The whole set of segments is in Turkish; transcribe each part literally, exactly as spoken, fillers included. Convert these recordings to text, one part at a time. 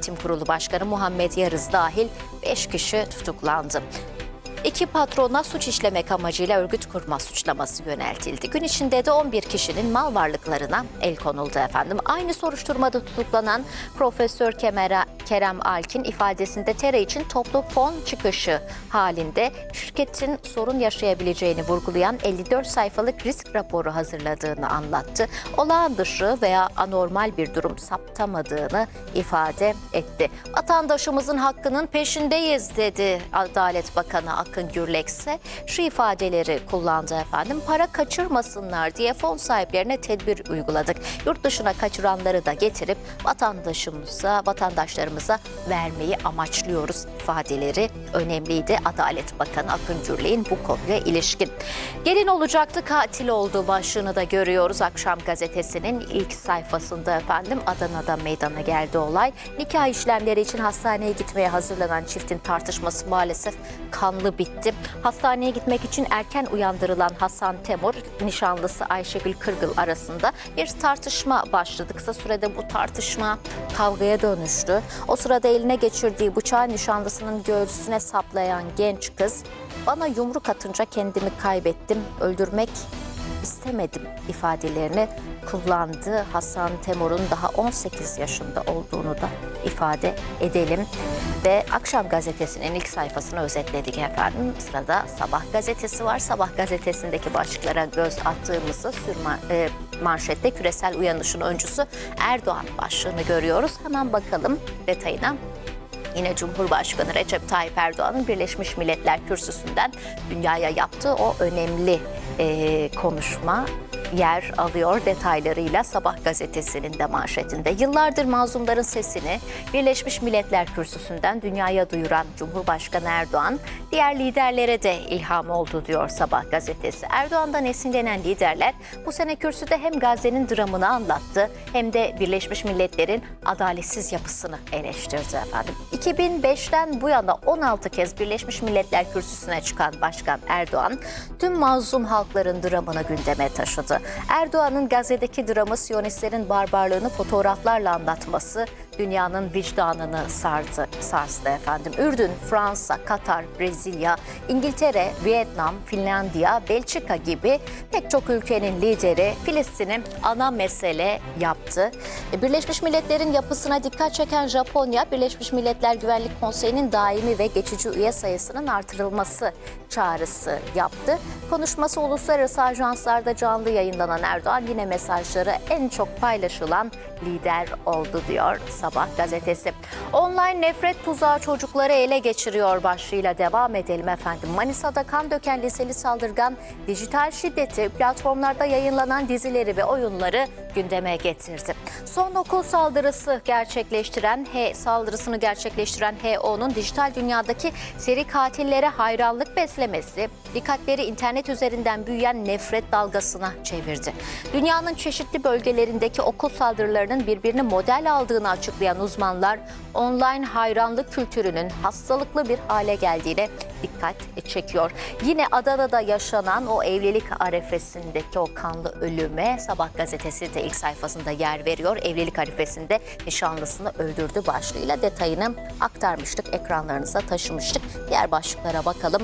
Yönetim Kurulu Başkanı Muhammed Yarız dahil beş kişi tutuklandı. İki patrona suç işlemek amacıyla örgüt kurma suçlaması yöneltildi. Gün içinde de on bir kişinin mal varlıklarına el konuldu efendim. Aynı soruşturmada tutuklanan Profesör Kemera, Kerem Alkin ifadesinde T R için toplu fon çıkışı halinde şirketin sorun yaşayabileceğini vurgulayan elli dört sayfalık risk raporu hazırladığını anlattı. Olağan dışı veya anormal bir durum saptamadığını ifade etti. Vatandaşımızın hakkının peşindeyiz dedi Adalet Bakanı Akın Gürlek ise şu ifadeleri kullandı efendim. Para kaçırmasınlar diye fon sahiplerine tedbir uyguladık. Yurt dışına kaçıranları da getirip vatandaşımıza, vatandaşlarımıza vermeyi amaçlıyoruz ifadeleri önemliydi. Adalet Bakanı Akın Gürlek'in bu konuya ilişkin. Gelin olacaktı, katil oldu başlığını da görüyoruz. Akşam gazetesinin ilk sayfasında efendim Adana'da meydana geldi olay. Nikah işlemleri için hastaneye gitmeye hazırlanan çiftin tartışması maalesef kanlı bitti. Hastaneye gitmek için erken uyandırılan Hasan Temur, nişanlısı Ayşegül Kırgıl arasında bir tartışma başladı. Kısa sürede bu tartışma kavgaya dönüştü. O sırada eline geçirdiği bıçağı nişanlısının göğsüne saplayan genç kız, "Bana yumruk atınca kendimi kaybettim, öldürmek istemedim" ifadelerini kullandı. Hasan Temur'un daha on sekiz yaşında olduğunu da ifade edelim. Ve Akşam Gazetesi'nin ilk sayfasını özetledik efendim. Sırada Sabah gazetesi var. Sabah gazetesindeki başlıklara göz attığımızda sürma, e, manşette küresel uyanışın öncüsü Erdoğan başlığını görüyoruz. Hemen bakalım detayına. Yine Cumhurbaşkanı Recep Tayyip Erdoğan'ın Birleşmiş Milletler Kürsüsü'nden dünyaya yaptığı o önemli e, konuşma yer alıyor detaylarıyla Sabah gazetesinin de manşetinde. Yıllardır mazlumların sesini Birleşmiş Milletler Kürsüsü'nden dünyaya duyuran Cumhurbaşkanı Erdoğan, diğer liderlere de ilham oldu diyor Sabah gazetesi. Erdoğan'dan esinlenen liderler bu sene kürsüde hem Gazze'nin dramını anlattı hem de Birleşmiş Milletler'in adaletsiz yapısını eleştirdi efendim. iki bin beşten bu yana on altı kez Birleşmiş Milletler Kürsüsü'ne çıkan Başkan Erdoğan, tüm mazlum halkların dramını gündeme taşıdı. Erdoğan'ın Gazze'deki dramı, Siyonistlerin barbarlığını fotoğraflarla anlatması dünyanın vicdanını sardı, sarstı efendim. Ürdün, Fransa, Katar, Brezilya, İngiltere, Vietnam, Finlandiya, Belçika gibi pek çok ülkenin lideri Filistin'i ana mesele yaptı. Birleşmiş Milletler'in yapısına dikkat çeken Japonya, Birleşmiş Milletler Güvenlik Konseyi'nin daimi ve geçici üye sayısının artırılması çağrısı yaptı. Konuşması uluslararası ajanslarda canlı yayınlanan Erdoğan yine mesajları en çok paylaşılan lider oldu diyor Sabah gazetesi. Online nefret tuzağı çocukları ele geçiriyor başlığıyla devam edelim efendim. Manisa'da kan döken liseli saldırgan dijital şiddeti, platformlarda yayınlanan dizileri ve oyunları gündeme getirdi. Son okul saldırısı gerçekleştiren H saldırısını gerçekleştiren H O'nun dijital dünyadaki seri katillere hayranlık beslemesi dikkatleri internet üzerinden büyüyen nefret dalgasına çevirdi. Dünyanın çeşitli bölgelerindeki okul saldırılarının birbirini model aldığını açıklayan uzmanlar, online hayranlık kültürünün hastalıklı bir hale geldiğine dikkat çekiyor. Yine Adana'da yaşanan o evlilik arifesindeki o kanlı ölüme Sabah gazetesi de ilk sayfasında yer veriyor. Evlilik arifesinde nişanlısını öldürdü başlığıyla detayını aktarmıştık, ekranlarınıza taşımıştık. Diğer başlıklara bakalım.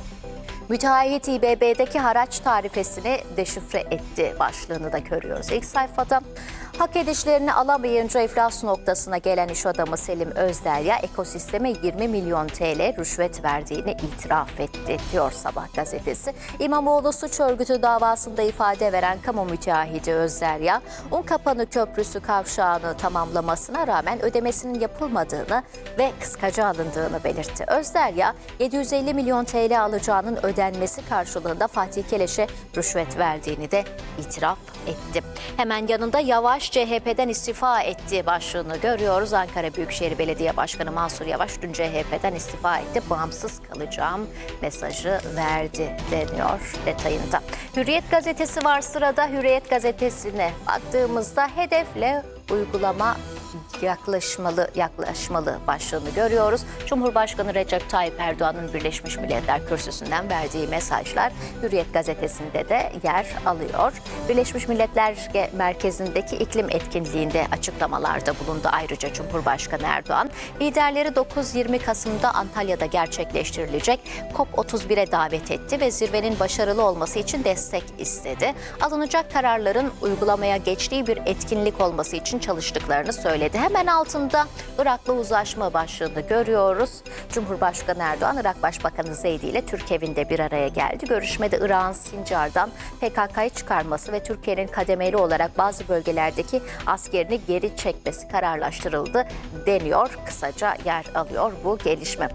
Müteahhit İ B B'deki haraç tarifesini deşifre etti başlığını da görüyoruz. İlk sayfada hak edişlerini alamayınca iflas noktasına gelen iş adamı Selim Özderya, ekosisteme yirmi milyon T L rüşvet verdiğini itiraf etti diyor Sabah gazetesi. İmamoğlu suç örgütü davasında ifade veren kamu müteahhiti Özderya, Unkapanı Köprüsü kavşağını tamamlamasına rağmen ödemesinin yapılmadığını ve kıskaca alındığını belirtti. Özderya, yedi yüz elli milyon T L alacağının ödenmesi karşılığında Fatih Keleş'e rüşvet verdiğini de itiraf etti. Hemen yanında Yavaş C H P'den istifa etti başlığını görüyoruz. Ankara Büyükşehir Belediye Başkanı Mansur Yavaş dün C H P'den istifa etti. Bağımsız kalacağım mesajı verdi deniyor detayında. Hürriyet gazetesi var sırada. Hürriyet gazetesine baktığımızda hedefle uygulama yaklaşmalı yaklaşmalı başlığını görüyoruz. Cumhurbaşkanı Recep Tayyip Erdoğan'ın Birleşmiş Milletler Kürsüsü'nden verdiği mesajlar Hürriyet gazetesinde de yer alıyor. Birleşmiş Milletler Merkezi'ndeki iklim etkinliğinde açıklamalarda bulundu ayrıca Cumhurbaşkanı Erdoğan. Liderleri dokuz yirmi Kasım'da Antalya'da gerçekleştirilecek COP otuz bire davet etti ve zirvenin başarılı olması için destek istedi. Alınacak kararların uygulamaya geçtiği bir etkinlik olması için çalıştıklarını söyledi. Hemen altında Irak'la uzlaşma başlığını görüyoruz. Cumhurbaşkanı Erdoğan, Irak Başbakanı Zeydi ile Türk evinde bir araya geldi. Görüşmede Irak'ın Sincar'dan P K K'yı çıkarması ve Türkiye'nin kademeli olarak bazı bölgelerdeki askerini geri çekmesi kararlaştırıldı deniyor. Kısaca yer alıyor bu gelişme.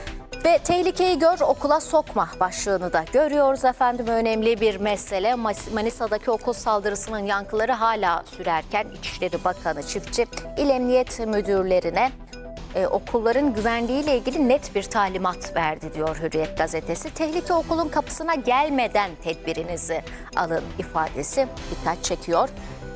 Ve tehlikeyi gör, okula sokma başlığını da görüyoruz efendim. Önemli bir mesele. Manisa'daki okul saldırısının yankıları hala sürerken İçişleri Bakanı Çiftçi İl Emniyet Müdürlerine e, okulların güvenliğiyle ilgili net bir talimat verdi diyor Hürriyet gazetesi. Tehlike okulun kapısına gelmeden tedbirinizi alın ifadesi dikkat çekiyor.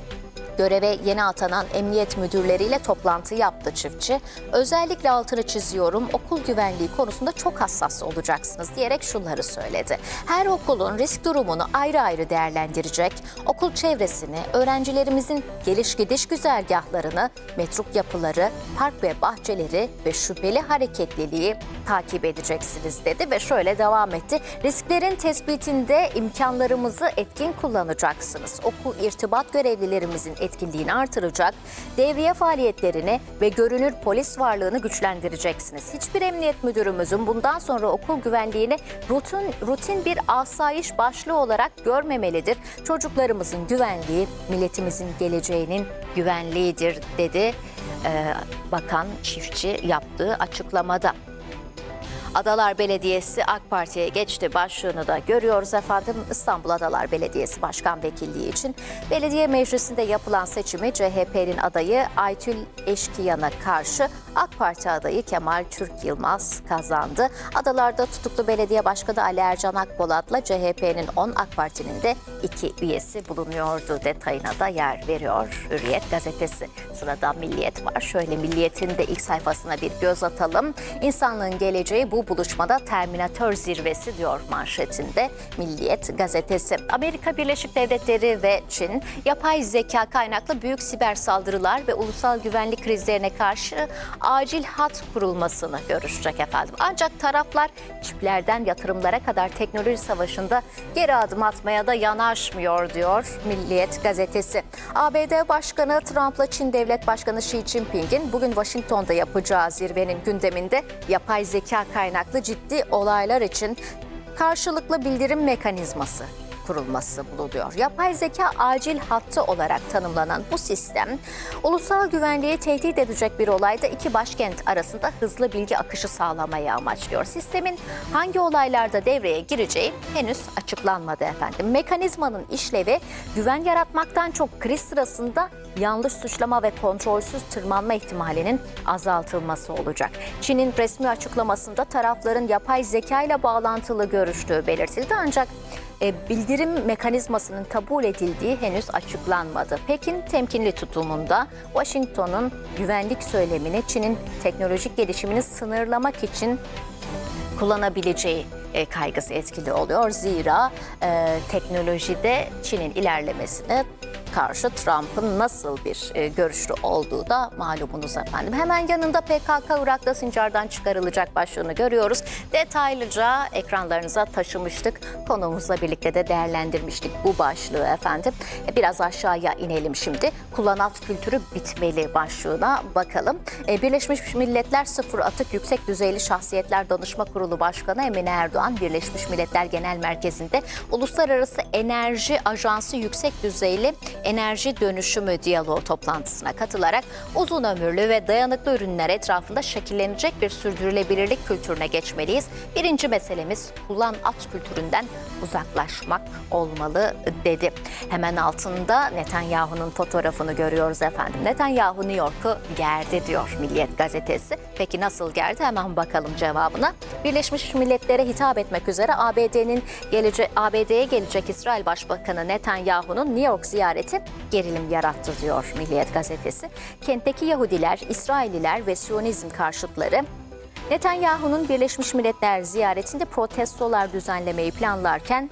Göreve yeni atanan emniyet müdürleriyle toplantı yaptı Çiftçi. Özellikle altını çiziyorum, okul güvenliği konusunda çok hassas olacaksınız diyerek şunları söyledi. Her okulun risk durumunu ayrı ayrı değerlendirecek, okul çevresini, öğrencilerimizin geliş gidiş güzergahlarını, metruk yapıları, park ve bahçeleri ve şüpheli hareketliliği takip edeceksiniz dedi ve şöyle devam etti. Risklerin tespitinde imkanlarımızı etkin kullanacaksınız. Okul irtibat görevlilerimizin etkinliğini artıracak, devriye faaliyetlerini ve görünür polis varlığını güçlendireceksiniz. Hiçbir emniyet müdürümüzün bundan sonra okul güvenliğini rutin, rutin bir asayiş başlığı olarak görmemelidir. Çocuklarımızın güvenliği, milletimizin geleceğinin güvenliğidir dedi ee, Bakan Çiftçi yaptığı açıklamada. Adalar Belediyesi AK Parti'ye geçti başlığını da görüyoruz efendim. İstanbul Adalar Belediyesi Başkan Vekilliği için belediye meclisinde yapılan seçimi C H P'nin adayı Aytül Eşkiyan'a karşı AK Parti adayı Kemal Türk Yılmaz kazandı. Adalar'da tutuklu belediye başkanı Ali Ercan Akpolat'la C H P'nin on, AK Parti'nin de iki üyesi bulunuyordu. Detayına da yer veriyor Hürriyet gazetesi. Sırada Milliyet var. Şöyle Milliyet'in de ilk sayfasına bir göz atalım. İnsanlığın geleceği bu buluşmada Terminatör zirvesi diyor manşetinde Milliyet gazetesi. Amerika Birleşik Devletleri ve Çin yapay zeka kaynaklı büyük siber saldırılar ve ulusal güvenlik krizlerine karşı acil hat kurulmasını görüşecek efendim. Ancak taraflar çiplerden yatırımlara kadar teknoloji savaşında geri adım atmaya da yanaşmıyor diyor Milliyet gazetesi. A B D Başkanı Trump'la Çin Devlet Başkanı Xi Jinping'in bugün Washington'da yapacağı zirvenin gündeminde yapay zeka kaynaklı ciddi olaylar için karşılıklı bildirim mekanizması kurulması bulunuyor. Yapay zeka acil hattı olarak tanımlanan bu sistem, ulusal güvenliği tehdit edecek bir olayda iki başkent arasında hızlı bilgi akışı sağlamayı amaçlıyor. Sistemin hangi olaylarda devreye gireceği henüz açıklanmadı efendim. Mekanizmanın işlevi güven yaratmaktan çok kriz sırasında yanlış suçlama ve kontrolsüz tırmanma ihtimalinin azaltılması olacak. Çin'in resmi açıklamasında tarafların yapay zeka ile bağlantılı görüştüğü belirtildi ancak E, bildirim mekanizmasının kabul edildiği henüz açıklanmadı. Pekin temkinli tutumunda Washington'un güvenlik söylemini Çin'in teknolojik gelişimini sınırlamak için kullanabileceği e, kaygısı etkili oluyor. Zira e, teknolojide Çin'in ilerlemesine karşı Trump'ın nasıl bir e, görüşlü olduğu da malumunuz efendim. Hemen yanında P K K Irak'ta Sincar'dan çıkarılacak başlığını görüyoruz. Detaylıca ekranlarınıza taşımıştık. Konuğumuzla birlikte de değerlendirmiştik bu başlığı efendim. E, biraz aşağıya inelim şimdi. Kullanat kültürü bitmeli başlığına bakalım. E, Birleşmiş Milletler Sıfır Atık Yüksek Düzeyli Şahsiyetler Danışma Kurulu Başkanı Emine Erdoğan, Birleşmiş Milletler Genel Merkezi'nde Uluslararası Enerji Ajansı Yüksek Düzeyli Enerji Dönüşümü Diyaloğu toplantısına katılarak uzun ömürlü ve dayanıklı ürünler etrafında şekillenecek bir sürdürülebilirlik kültürüne geçmeliyiz. Birinci meselemiz kullan at kültüründen uzaklaşmak olmalı dedi. Hemen altında Netanyahu'nun fotoğrafını görüyoruz efendim. Netanyahu New York'u gerdi diyor Milliyet gazetesi. Peki nasıl gerdi? Hemen bakalım cevabına. Birleşmiş Milletler'e hitap etmek üzere A B D'nin gelece A B D'ye gelecek İsrail Başbakanı Netanyahu'nun New York ziyareti kenti gerilim yarattı diyor Milliyet gazetesi. Kentteki Yahudiler, İsrailliler ve Siyonizm karşıtları Netanyahu'nun Birleşmiş Milletler ziyaretinde protestolar düzenlemeyi planlarken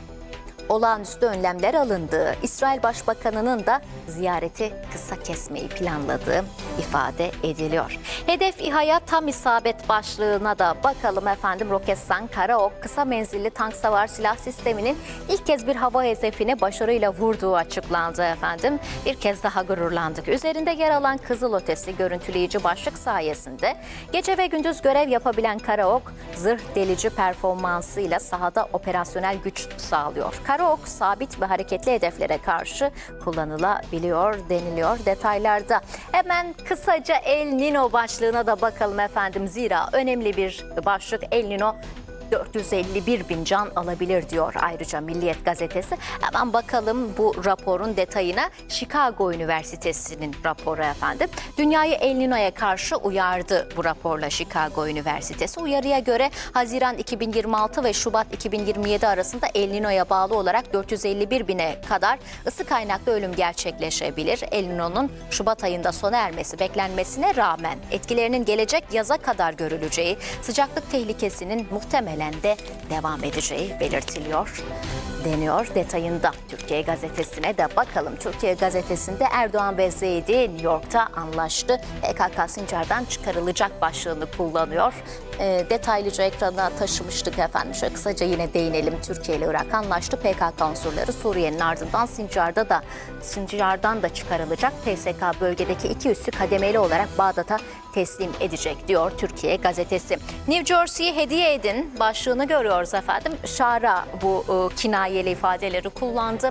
olağanüstü önlemler alındığı, İsrail Başbakanı'nın da ziyareti kısa kesmeyi planladığı ifade ediliyor. Hedef İHA'ya tam isabet başlığına da bakalım efendim. Roketsan Karaok kısa menzilli tank savar silah sisteminin ilk kez bir hava hedefine başarıyla vurduğu açıklandı efendim. Bir kez daha gururlandık. Üzerinde yer alan kızılötesi görüntüleyici başlık sayesinde gece ve gündüz görev yapabilen Karaok zırh delici performansıyla sahada operasyonel güç sağlıyor. Karaok sabit ve hareketli hedeflere karşı kullanılabiliyor deniliyor detaylarda. Hemen kısaca El Nino başlığına da bakalım efendim. Zira önemli bir başlık. El Nino dört yüz elli bir bin can alabilir diyor ayrıca Milliyet gazetesi. Hemen bakalım bu raporun detayına. Chicago Üniversitesi'nin raporu efendim. Dünyayı El Nino'ya karşı uyardı bu raporla Chicago Üniversitesi. Uyarıya göre Haziran iki bin yirmi altı ve Şubat iki bin yirmi yedi arasında El Nino'ya bağlı olarak dört yüz elli bir bine kadar ısı kaynaklı ölüm gerçekleşebilir. El Nino'nun Şubat ayında sona ermesi beklenmesine rağmen etkilerinin gelecek yaza kadar görüleceği, sıcaklık tehlikesinin muhtemelen de devam edeceği belirtiliyor deniyor detayında. Türkiye Gazetesi'ne de bakalım. Türkiye Gazetesi'nde Erdoğan ve Zeydi New York'ta anlaştı. P K K Sincar'dan çıkarılacak başlığını kullanıyor. E, detaylıca ekrana taşımıştık efendim. Şöyle kısaca yine değinelim. Türkiye ile Irak anlaştı. P K K unsurları Suriye'nin ardından Sincar'da da Sincar'dan da çıkarılacak. P S K bölgedeki iki üssü kademeli olarak Bağdat'a teslim edecek diyor Türkiye Gazetesi. New Jersey'yi hediye edin başlığını görüyoruz efendim. Şara bu e, kinayeli ifadeleri kullandı.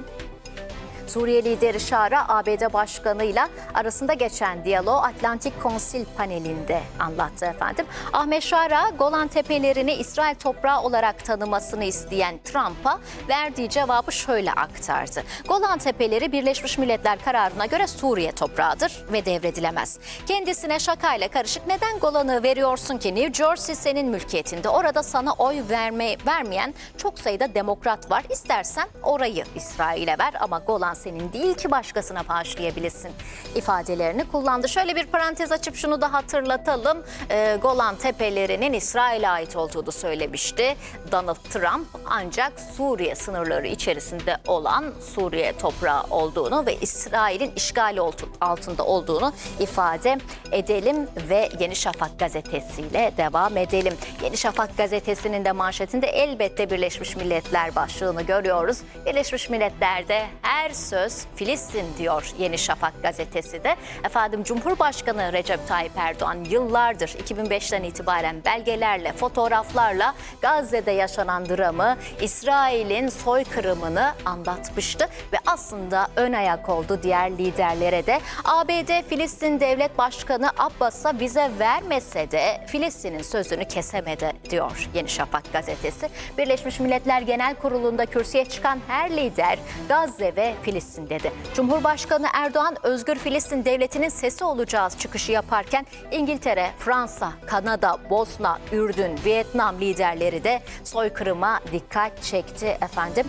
Suriye lideri Şara, A B D Başkanı'yla arasında geçen diyaloğu Atlantik Konsil panelinde anlattı efendim. Ahmet Şara, Golan Tepelerini İsrail toprağı olarak tanımasını isteyen Trump'a verdiği cevabı şöyle aktardı. Golan Tepeleri Birleşmiş Milletler kararına göre Suriye toprağıdır ve devredilemez. Kendisine şakayla karışık neden Golan'ı veriyorsun ki? New Jersey senin mülkiyetinde. Orada sana oy verme, vermeyen çok sayıda demokrat var. İstersen orayı İsrail'e ver ama Golan senin değil ki başkasına bağışlayabilirsin ifadelerini kullandı. Şöyle bir parantez açıp şunu da hatırlatalım. Ee, Golan Tepelerinin İsrail'e ait olduğunu söylemişti Donald Trump. Ancak Suriye sınırları içerisinde olan Suriye toprağı olduğunu ve İsrail'in işgali altında olduğunu ifade edelim ve Yeni Şafak gazetesiyle devam edelim. Yeni Şafak gazetesinin de manşetinde elbette Birleşmiş Milletler başlığını görüyoruz. Birleşmiş Milletler'de her söz Filistin diyor Yeni Şafak gazetesi de. Efendim Cumhurbaşkanı Recep Tayyip Erdoğan yıllardır iki bin beşten itibaren belgelerle, fotoğraflarla Gazze'de yaşanan dramı, İsrail'in soykırımını anlatmıştı ve aslında ön ayak oldu diğer liderlere de. A B D Filistin Devlet Başkanı Abbas'a vize vermese de Filistin'in sözünü kesemedi diyor Yeni Şafak gazetesi. Birleşmiş Milletler Genel Kurulu'nda kürsüye çıkan her lider Gazze ve Filistin dedi. Cumhurbaşkanı Erdoğan Özgür Filistin Devleti'nin sesi olacağız çıkışı yaparken İngiltere, Fransa, Kanada, Bosna, Ürdün, Vietnam liderleri de soykırıma dikkat çekti efendim.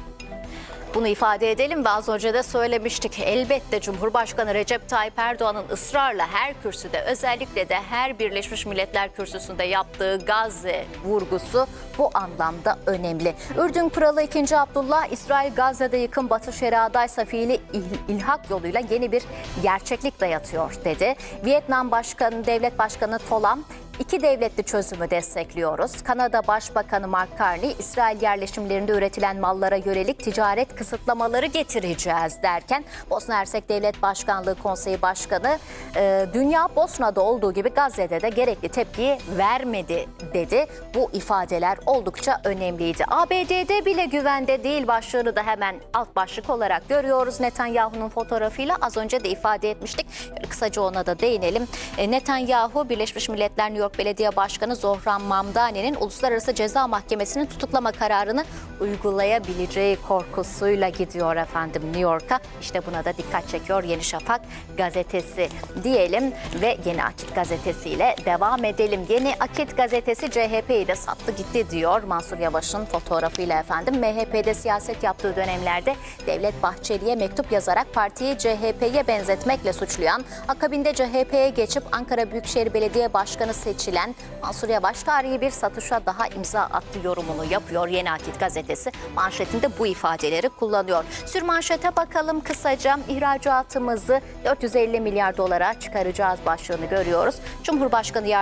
Bunu ifade edelim ve az önce de söylemiştik. Elbette Cumhurbaşkanı Recep Tayyip Erdoğan'ın ısrarla her kürsüde, özellikle de her Birleşmiş Milletler kürsüsünde yaptığı Gazze vurgusu bu anlamda önemli. Ürdün Kralı ikinci. Abdullah, İsrail Gazze'de yıkım, Batı Şeria'daysa fiili ilhak yoluyla yeni bir gerçeklik dayatıyor dedi. Vietnam Başkanı, Devlet Başkanı Tolam, İki devletli çözümü destekliyoruz. Kanada Başbakanı Mark Carney, İsrail yerleşimlerinde üretilen mallara yönelik ticaret kısıtlamaları getireceğiz derken Bosna Hersek Devlet Başkanlığı Konseyi Başkanı, e, dünya Bosna'da olduğu gibi Gazze'de de gerekli tepkiyi vermedi dedi. Bu ifadeler oldukça önemliydi. A B D'de bile güvende değil başlığını da hemen alt başlık olarak görüyoruz. Netanyahu'nun fotoğrafıyla az önce de ifade etmiştik. Böyle kısaca ona da değinelim. E, Netanyahu, Birleşmiş Milletler New York Belediye Başkanı Zohran Mamdani'nin Uluslararası Ceza Mahkemesi'nin tutuklama kararını uygulayabileceği korkusuyla gidiyor efendim New York'a. İşte buna da dikkat çekiyor Yeni Şafak gazetesi diyelim ve Yeni Akit gazetesiyle devam edelim. Yeni Akit gazetesi C H P'yi de sattı gitti diyor Mansur Yavaş'ın fotoğrafıyla efendim. M H P'de siyaset yaptığı dönemlerde Devlet Bahçeli'ye mektup yazarak partiyi C H P'ye benzetmekle suçlayan, akabinde C H P'ye geçip Ankara Büyükşehir Belediye Başkanı seçilen Mansur Yavaş tarihi bir satışa daha imza attı yorumunu yapıyor. Yeni Akit gazetesi manşetinde bu ifadeleri kullanıyor. Sürmanşete bakalım kısaca. İhracatımızı dört yüz elli milyar dolara çıkaracağız başlığını görüyoruz. Cumhurbaşkanı